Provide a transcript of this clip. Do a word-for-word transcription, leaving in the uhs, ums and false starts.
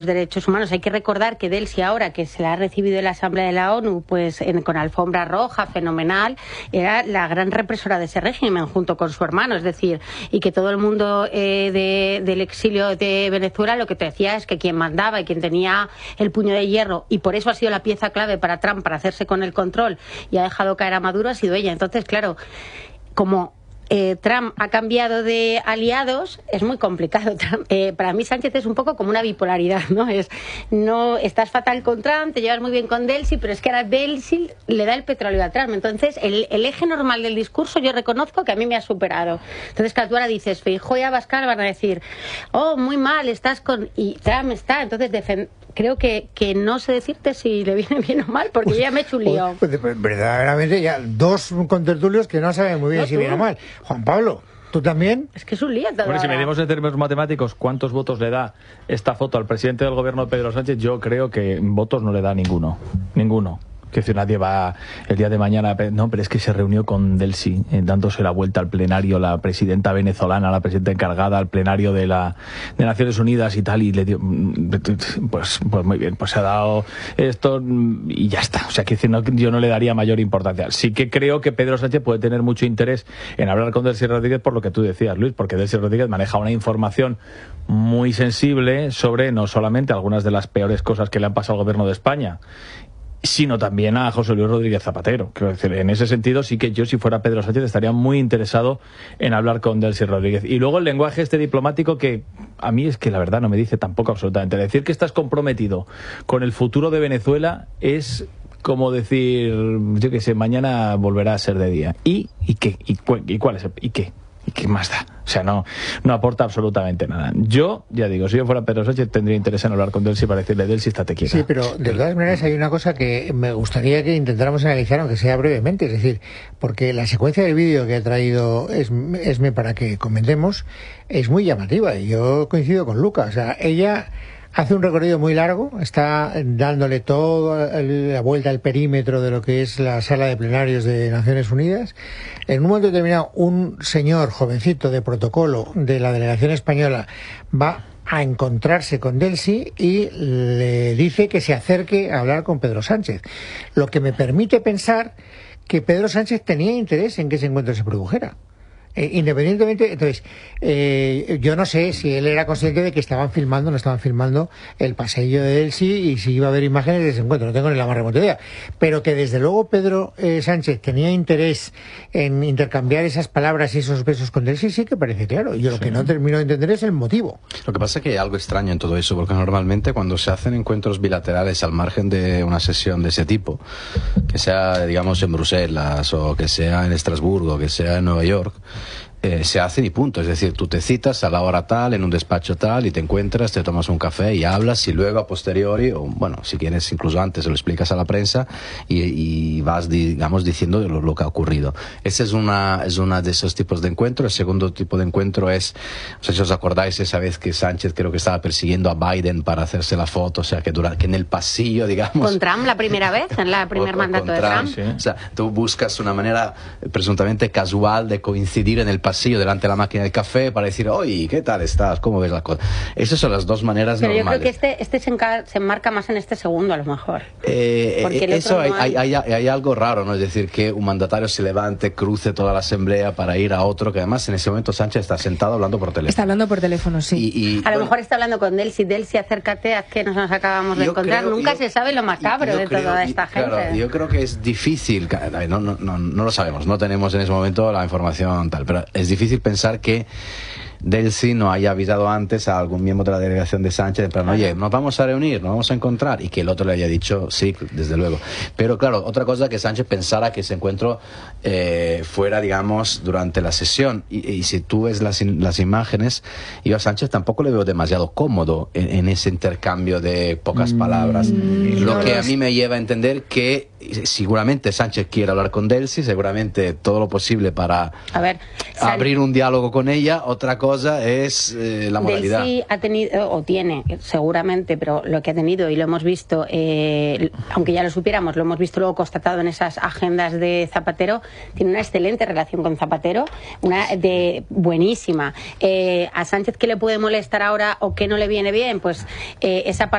derechos humanos. Hay que recordar que Delcy, ahora que se la ha recibido en la Asamblea de la ONU, pues en, con alfombra roja, fenomenal, era la gran represora de ese régimen junto con su hermano. Es decir, y que todo el mundo eh, de, del exilio de Venezuela lo que te decía es que quien mandaba y quien tenía el puño de hierro, y por eso ha sido la pieza clave para Trump para hacerse con el control y ha dejado caer a Maduro, ha sido ella. Entonces, claro, como Eh, Trump ha cambiado de aliados, es muy complicado. Trump, eh, para mí Sánchez es un poco como una bipolaridad, ¿no? Es, no estás fatal con Trump, te llevas muy bien con Delcy, pero es que ahora Delcy le da el petróleo a Trump. Entonces, el, el eje normal del discurso yo reconozco que a mí me ha superado. Entonces, claro, tú ahora dices, Feijóo y Abascal van a decir, oh, muy mal, estás con... Y Trump está, entonces defend... creo que, que no sé decirte si le viene bien o mal, porque yo ya me he hecho un lío. Pues, pues, verdaderamente, ya dos contertulios que no saben muy bien no, si viene o mal. Juan Pablo, ¿tú también? Es que es un lío todo. Bueno, si medimos en términos matemáticos cuántos votos le da esta foto al presidente del gobierno Pedro Sánchez, yo creo que votos no le da ninguno. Ninguno. Que si nadie va el día de mañana, no, pero es que se reunió con Delcy, eh, dándose la vuelta al plenario, la presidenta venezolana, la presidenta encargada al plenario de la de Naciones Unidas y tal, y le dio, pues, pues muy bien, pues se ha dado esto y ya está. O sea, que no, yo no le daría mayor importancia. Sí que creo que Pedro Sánchez puede tener mucho interés en hablar con Delcy Rodríguez por lo que tú decías, Luis, porque Delcy Rodríguez maneja una información muy sensible sobre no solamente algunas de las peores cosas que le han pasado al gobierno de España, sino también a José Luis Rodríguez Zapatero. Quiero decir, en ese sentido sí que yo, si fuera Pedro Sánchez, estaría muy interesado en hablar con Delcy Rodríguez. Y luego el lenguaje este diplomático que a mí es que la verdad no me dice tampoco absolutamente. Decir que estás comprometido con el futuro de Venezuela es como decir, yo qué sé, mañana volverá a ser de día. ¿Y, y qué? ¿Y, cu y cuál es el, y qué? ¿Y qué más da? O sea, no, no aporta absolutamente nada. Yo, ya digo, si yo fuera Pedro Sánchez, tendría interés en hablar con Delcy para decirle, Delcy, estate quieta. Sí, pero de todas maneras hay una cosa que me gustaría que intentáramos analizar, aunque sea brevemente, es decir, porque la secuencia del vídeo que ha traído Esme para que comentemos es muy llamativa, y yo coincido con Lucas. O sea, ella hace un recorrido muy largo, está dándole toda la vuelta al perímetro de lo que es la sala de plenarios de Naciones Unidas. En un momento determinado, un señor jovencito de protocolo de la delegación española va a encontrarse con Delcy y le dice que se acerque a hablar con Pedro Sánchez, lo que me permite pensar que Pedro Sánchez tenía interés en que ese encuentro se produjera. Eh, independientemente, entonces, eh, yo no sé si él era consciente de que estaban filmando o no estaban filmando el pasillo de Delcy y si iba a haber imágenes de ese encuentro, no tengo ni la más remota idea, pero que desde luego Pedro eh, Sánchez tenía interés en intercambiar esas palabras y esos besos con Delcy, sí que parece claro. Yo lo sí. que no termino de entender es el motivo. Lo que pasa es que hay algo extraño en todo eso, porque normalmente cuando se hacen encuentros bilaterales al margen de una sesión de ese tipo, que sea, digamos, en Bruselas o que sea en Estrasburgo, que sea en Nueva York, Eh, se hacen y punto. Es decir, tú te citas a la hora tal, en un despacho tal, y te encuentras, te tomas un café y hablas, y luego a posteriori, o bueno, si quieres incluso antes, lo explicas a la prensa y, y vas, digamos, diciendo lo, lo que ha ocurrido. Ese es una, es una de esos tipos de encuentro. El segundo tipo de encuentro es, o sea, si os acordáis esa vez que Sánchez creo que estaba persiguiendo a Biden para hacerse la foto, o sea, que, dura, que en el pasillo, digamos... Con Trump la primera vez, en la primer mandato de Trump. Trump. Sí. O sea, tú buscas una manera presuntamente casual de coincidir en el pasillo delante de la máquina de café para decir, oye, ¿qué tal estás? ¿Cómo ves la cosa? Esas son las dos maneras Pero normales. Pero yo creo que este, este se, enca se enmarca más en este segundo, a lo mejor. Eh, eso hay, no hay... Hay, hay, hay algo raro, ¿no? Es decir, que un mandatario se levante, cruce toda la asamblea para ir a otro, que además en ese momento Sánchez está sentado hablando por teléfono. Está hablando por teléfono, sí. Y, y, a bueno, lo mejor está hablando con Delcy. Delcy, acércate, haz que nos, nos acabamos de encontrar. Creo, Nunca yo, se sabe lo macabro de creo, toda esta claro, gente. Yo creo que es difícil, no, no, no, no lo sabemos, no tenemos en ese momento la información tal, pero es difícil pensar que Delcy no haya avisado antes a algún miembro de la delegación de Sánchez en plan, oye, nos vamos a reunir, nos vamos a encontrar, y que el otro le haya dicho sí, desde luego. Pero claro, otra cosa que Sánchez pensara que ese encuentro eh, fuera, digamos, durante la sesión, y, y si tú ves las, las imágenes, yo a Sánchez tampoco le veo demasiado cómodo en, en ese intercambio de pocas palabras, mm, lo que a mí me lleva a entender que seguramente Sánchez quiere hablar con Delcy, seguramente todo lo posible para a ver, abrir un diálogo con ella. Otra cosa es eh, la modalidad. Delcy ha tenido, o tiene, seguramente, pero lo que ha tenido, y lo hemos visto, eh, aunque ya lo supiéramos, lo hemos visto luego constatado en esas agendas de Zapatero, tiene una excelente relación con Zapatero, una de buenísima. Eh, a Sánchez, ¿qué le puede molestar ahora o qué no le viene bien? Pues eh, esa